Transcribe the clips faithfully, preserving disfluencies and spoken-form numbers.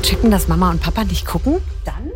checken, dass Mama und Papa nicht gucken. Dann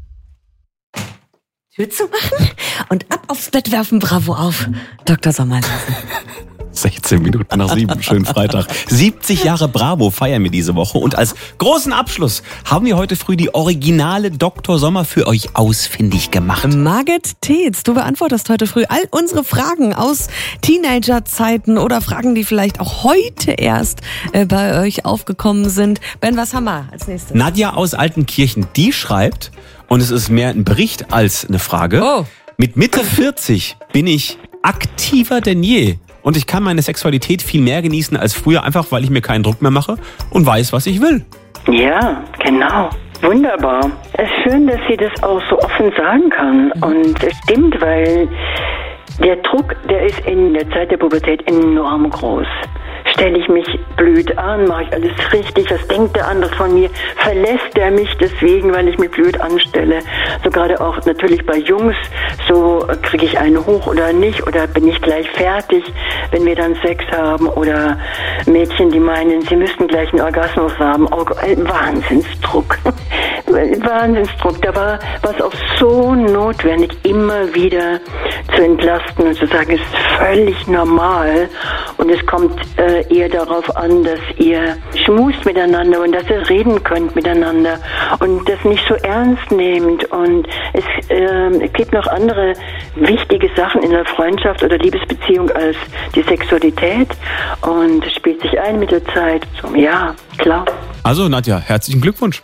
Tür zu machen und ab aufs Bett werfen. Bravo auf Doktor Sommerlesen. sechzehn Minuten nach sieben, schönen Freitag. siebzig Jahre Bravo feiern wir diese Woche und als großen Abschluss haben wir heute früh die originale Doktor Sommer für euch ausfindig gemacht. Margit Tetz, du beantwortest heute früh all unsere Fragen aus Teenagerzeiten oder Fragen, die vielleicht auch heute erst äh, bei euch aufgekommen sind. Ben, was haben wir als nächstes? Nadja aus Altenkirchen, die schreibt, und es ist mehr ein Bericht als eine Frage, Oh. mit Mitte vierzig bin ich aktiver denn je. Und ich kann meine Sexualität viel mehr genießen als früher, einfach weil ich mir keinen Druck mehr mache und weiß, was ich will. Ja, genau. Wunderbar. Es ist schön, dass sie das auch so offen sagen kann. Und es stimmt, weil der Druck, der ist in der Zeit der Pubertät enorm groß. Stelle ich mich blöd an, mache ich alles richtig, was denkt der andere von mir, verlässt er mich deswegen, weil ich mich blöd anstelle. So gerade auch natürlich bei Jungs, so kriege ich einen hoch oder nicht oder bin ich gleich fertig, wenn wir dann Sex haben oder Mädchen, die meinen, sie müssten gleich einen Orgasmus haben. Oh, ein Wahnsinnsdruck. Wahnsinnsdruck. Da war was auch so notwendig, immer wieder zu entlasten und zu sagen, es ist völlig normal und es kommt äh, eher darauf an, dass ihr schmust miteinander und dass ihr reden könnt miteinander und das nicht so ernst nehmt. Und es, äh, es gibt noch andere wichtige Sachen in der Freundschaft oder Liebesbeziehung als die Sexualität und es spielt sich ein mit der Zeit. So, ja, klar. Also Nadja, herzlichen Glückwunsch.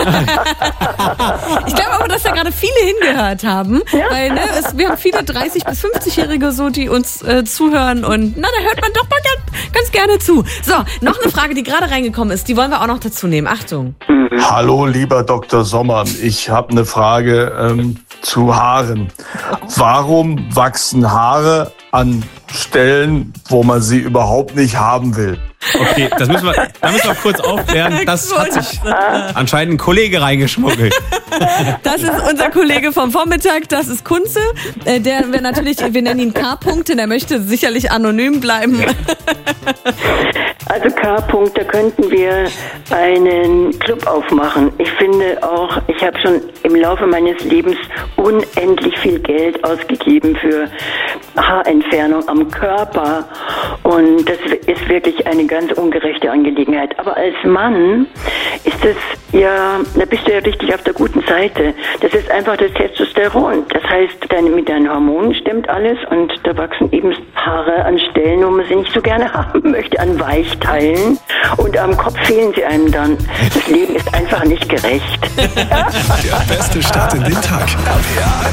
Ich glaube aber, dass da gerade viele hingehört haben, Ja. weil ne, es, wir haben viele dreißig- bis fünfzigjährige so, die uns äh, zuhören und na, da hört man doch mal ganz, ganz gerne zu. So, noch eine Frage, die gerade reingekommen ist, die wollen wir auch noch dazu nehmen. Achtung. Hallo, lieber Doktor Sommer. Ich habe eine Frage ähm, zu Haaren. Warum wachsen Haare an Stellen, wo man sie überhaupt nicht haben will? Okay, das müssen wir, da müssen wir kurz aufklären. Das hat sich anscheinend ein Kollege reingeschmuggelt. Das ist unser Kollege vom Vormittag, das ist Kunze. Äh, der wir natürlich, wir nennen ihn K-Punkte, der möchte sicherlich anonym bleiben. Also K-Punkt, da könnten wir einen Club aufmachen. Ich finde auch, ich habe schon im Laufe meines Lebens unendlich viel Geld ausgegeben für Haarentfernung am Körper und das ist wirklich eine ganz ungerechte Angelegenheit. Aber als Mann ist es ja, da bist du ja richtig auf der guten Seite. Das ist einfach das Testosteron. Das heißt, dein, mit deinen Hormonen stimmt alles und da wachsen eben Haare an Stellen, wo man sie nicht so gerne haben möchte, an Weichteilen und am Kopf fehlen sie einem dann. Das Leben ist einfach nicht gerecht. Der beste Start in den Tag.